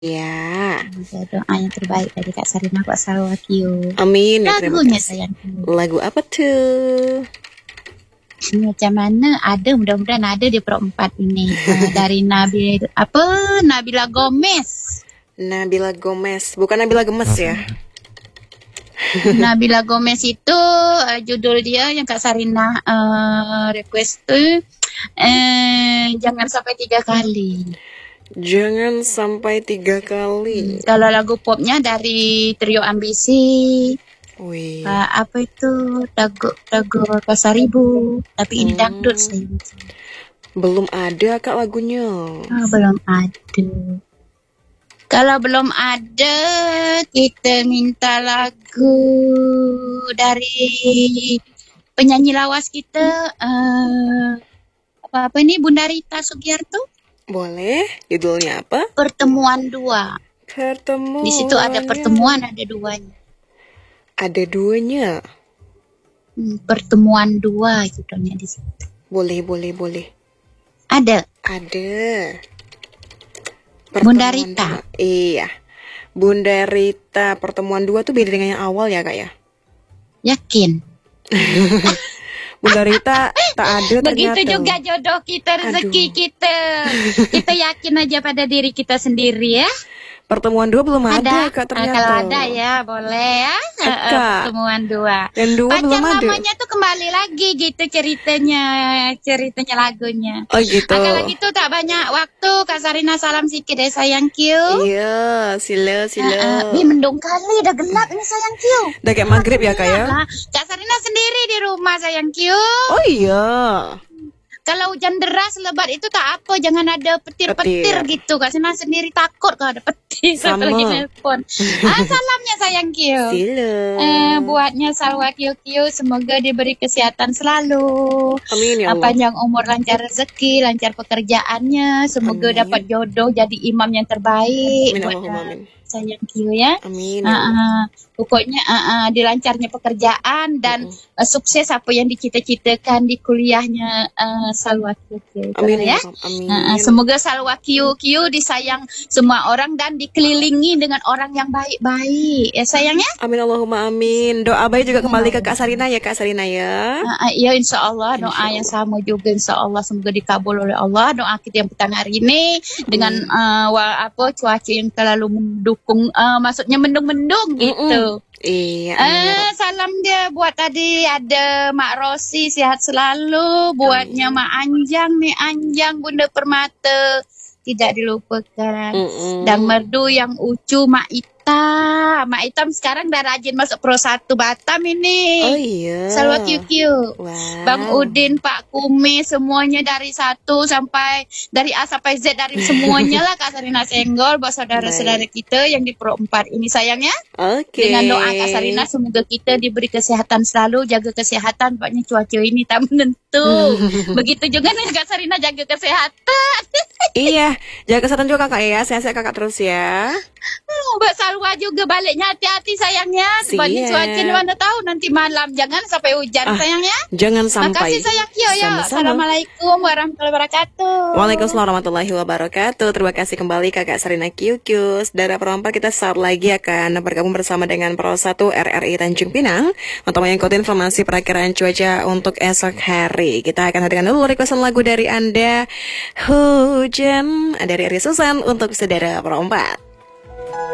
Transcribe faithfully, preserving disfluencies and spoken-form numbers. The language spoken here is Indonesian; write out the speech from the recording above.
Ya. Semoga doa yang terbaik dari Kak Sarina buat Salwakio. Amin. Ya, terima Lagunya kasih. sayangku. Lagu apa tuh? Macam mana? Ada, mudah-mudahan ada di perempat ini. Uh, dari Nabil apa? Nabila Gomez. Nabila Gomez, bukan Nabila Gemes ya? Nabila Gomez itu uh, judul dia yang Kak Sarina uh, request tuh uh, jangan sampai tiga kali. Jangan sampai tiga kali. Hmm, kalau lagu popnya dari Trio Ambisi. Wih. Uh, apa itu lagu lagu Pasaribu, tapi ini Hmm. dangdut saya. Belum ada Kak lagunya. Oh, belum ada. Kalau belum ada, kita minta lagu dari penyanyi lawas kita. Uh, apa-apa nih, Bunda Rita Sugiarto. Boleh. Judulnya apa? Pertemuan dua. Pertemuan. Di situ ada pertemuan, ada duanya. Ada duanya. Hmm, pertemuan dua judulnya di situ. Boleh, boleh, boleh. Ada. Ada. Bunda Rita. Dua. Iya. Bunda Rita pertemuan dua tuh beda dengan yang awal ya Kak ya? Yakin. Bunda Rita tak ada ternyata. Begitu juga jodoh kita, rezeki Aduh. kita. Kita yakin aja pada diri kita sendiri ya. Pertemuan dua belum ada, Ada. Kak Ah, ternyata. kalau ada ya boleh ya. Ah, ah, Kak. pertemuan dua. Dan dua Pacar belum ada. lamanya tuh kembali lagi gitu ceritanya, ceritanya lagunya. Oh gitu. Ah, kalau gitu tak banyak waktu, Kak Sarina salam sikit deh sayang Q. Iya, sila, sila. Ah, ah. Ih, mendung kali, udah gelap ini sayang Q. Udah kayak maghrib ya Kak ya? Lah, Kak Sarina sendiri di rumah sayang Q. Oh iya. Kalau hujan deras lebat itu tak apa, jangan ada petir-petir Petir. gitu. Kak Sarina sendiri takut kalau ada petir. Sama. Lagi nelpon. Ah, salamnya sayang Q. Sila. Eh, buatnya Salwa Q Q, semoga diberi kesehatan selalu. Amin ya Ah, Allah. panjang umur, lancar rezeki, lancar pekerjaannya. Semoga Amin. dapat jodoh jadi imam yang terbaik Amin buat Allahumma ah, amin. sayang Q ya. Amin. Ah, ah. Pokoknya ah, ah, dilancarnya pekerjaan dan Mm-mm. ah, sukses apa yang dicita-citakan di kuliahnya ah, Salwa Q Q. Amin ya. ya Allah. Amin. Ah, ah, semoga Salwa Q Q disayang semua orang dan dikelilingi dengan orang yang baik-baik. Ya sayangnya. Amin Allahumma amin. Doa baik juga kembali ke Kak Sarina ya Kak Sarina ya. Ah, ah, ya insya Allah doa Insya yang Allah. sama juga insya Allah semoga dikabul oleh Allah doa kita yang petang hari ini dengan ah, wa- apa cuaca yang terlalu mendukung, ah, maksudnya mendung-mendung gitu. Iya. Amin ya Eh, Rabb. salam dia buat tadi ada Mak Rosi sehat selalu, buatnya Mak Anjang, Mek Anjang, Bunda Permata tidak dilupakan. Mm-mm. Dan merdu yang ucu Mak Ita. Mak Itam sekarang dah rajin masuk Pro satu Batam ini. Oh iya. Salwa Q Q. Wow. Bang Udin, Pak Kumi, semuanya dari satu sampai dari A sampai Z dari semuanya lah Kak Sarina Senggol buat saudara-saudara kita yang di Pro empat ini sayangnya. Oke. Dengan doa Kak Sarina semoga kita diberi kesehatan selalu, jaga kesehatan, banyak cuaca ini tak menentu. Begitu juga dengan Kak Sarina jaga kesehatan. Iya, jaga kesehatan juga Kakak ya. Sehat-sehat Kakak terus ya. Hmm, Mbak Salwa juga baliknya hati-hati sayangnya. Sebabnya Siap. cuaca ni mana tahu nanti malam jangan sampai hujan Ah, sayangnya. Jangan sampai. Makasih sayang Kyo ya. Sama-sama. Assalamualaikum warahmatullahi wabarakatuh. Waalaikumsalam warahmatullahi wabarakatuh. Terima kasih kembali Kakak Sarina Q Q. Saudara perempat kita saat lagi akan bergabung bersama dengan Pro satu R R I Tanjung Pinang untuk mengikuti informasi perakiraan cuaca untuk esok hari. Kita akan hadirkan dulu requestan lagu dari Anda, Hujan dari Ari Susan untuk saudara perempat.